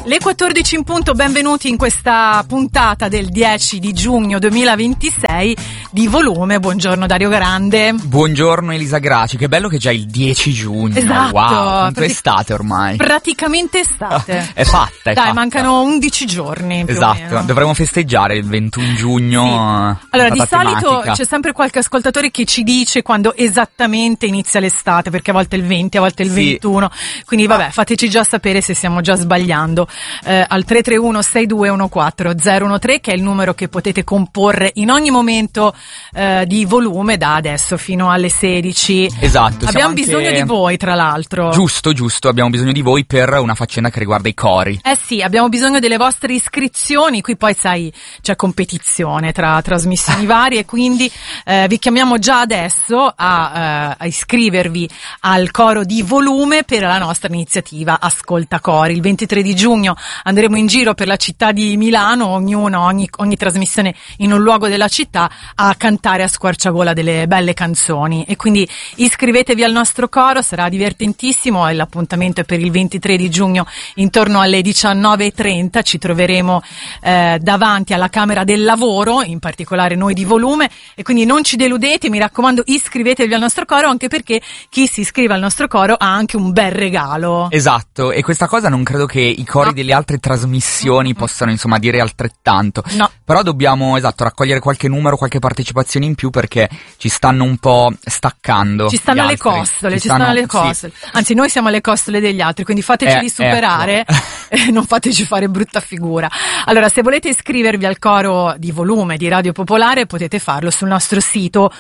Le 14 in punto, benvenuti in questa puntata del 10 di giugno 2026 di Volume. Buongiorno Dario Grande. Buongiorno Elisa Graci, che bello che è già il 10 giugno. Esatto. Wow, quanto estate ormai. Praticamente estate. È fatta, Dai, mancano 11 giorni più esatto, o meno. Dovremmo festeggiare il 21 giugno. Sì. Allora, di solito tematica. c'è sempre qualche ascoltatore che ci dice quando esattamente inizia l'estate, perché a volte è il 20, a volte è il 21. Quindi vabbè, fateci già sapere se stiamo già sbagliando. Al 331 6214 013, che è il numero che potete comporre in ogni momento di Volume da adesso fino alle 16. Esatto. Abbiamo bisogno di voi, tra l'altro. Giusto, abbiamo bisogno di voi per una faccenda che riguarda i cori. Sì, abbiamo bisogno delle vostre iscrizioni, qui poi sai c'è competizione tra trasmissioni varie, quindi vi chiamiamo già adesso a iscrivervi al coro di Volume per la nostra iniziativa Ascolta Cori. Il 23 di giugno andremo in giro per la città di Milano, ogni trasmissione in un luogo della città, a cantare a squarciagola delle belle canzoni, e quindi iscrivetevi al nostro coro, sarà divertentissimo, e l'appuntamento è per il 23 di giugno intorno alle 19:30, ci troveremo davanti alla Camera del Lavoro, in particolare noi di Volume, e quindi non ci deludete, mi raccomando, iscrivetevi al nostro coro, anche perché chi si iscrive al nostro coro ha anche un bel regalo. Esatto, e questa cosa non credo che i cori delle altre trasmissioni possano insomma dire altrettanto. No. Però dobbiamo raccogliere qualche numero, qualche partecipazione in più, perché ci stanno un po' staccando. Ci stanno le altri. costole, le costole. Sì. Anzi, noi siamo alle costole degli altri, quindi fateci superare, ecco. Non fateci fare brutta figura. Allora, se volete iscrivervi al coro di Volume di Radio Popolare, potete farlo sul nostro sito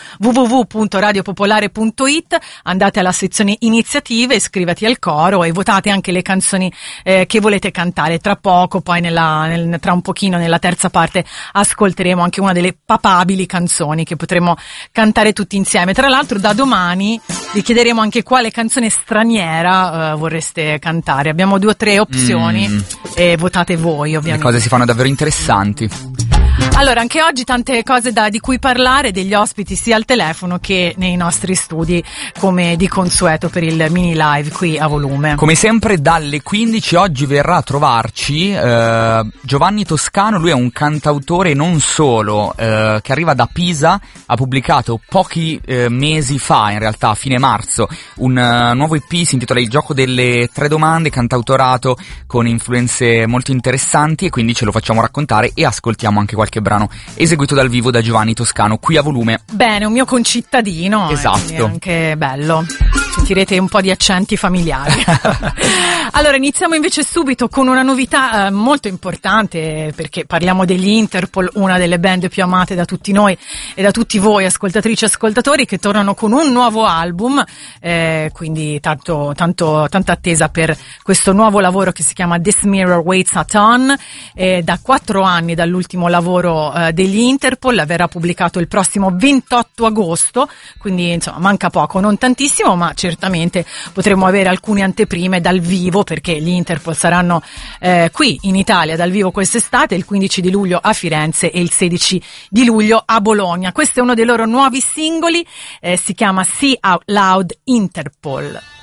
www.radiopopolare.it, andate alla sezione iniziative, iscriviti al coro e votate anche le canzoni che volete cantare. Tra poco, poi tra un pochino, nella terza parte, ascolteremo anche una delle papabili canzoni che potremo cantare tutti insieme. Tra l'altro, da domani vi chiederemo anche quale canzone straniera vorreste cantare. Abbiamo 2 o 3 opzioni e votate voi, ovviamente. Le cose si fanno davvero interessanti. Allora, anche oggi tante cose di cui parlare, degli ospiti sia al telefono che nei nostri studi, come di consueto per il mini live qui a Volume. Come sempre dalle 15 oggi verrà a trovarci Giovanni Toscano. Lui è un cantautore non solo, che arriva da Pisa, ha pubblicato pochi mesi fa, in realtà a fine marzo, un nuovo EP, si intitola Il gioco delle 3 domande, cantautorato con influenze molto interessanti, e quindi ce lo facciamo raccontare e ascoltiamo anche qualche brano eseguito dal vivo da Giovanni Toscano qui a Volume. Bene, un mio concittadino. Esatto. È anche bello. Sentirete un po' di accenti familiari. Allora, iniziamo invece subito con una novità molto importante, perché parliamo degli Interpol, una delle band più amate da tutti noi e da tutti voi ascoltatrici e ascoltatori, che tornano con un nuovo album, quindi tanta attesa per questo nuovo lavoro che si chiama This Mirror Waits a Ton. Da 4 anni dall'ultimo lavoro degli Interpol, verrà pubblicato il prossimo 28 agosto, quindi insomma manca poco, non tantissimo, ma certamente potremo avere alcune anteprime dal vivo, perché gli Interpol saranno qui in Italia dal vivo quest'estate, il 15 di luglio a Firenze e il 16 di luglio a Bologna. Questo è uno dei loro nuovi singoli, si chiama See Out Loud Interpol.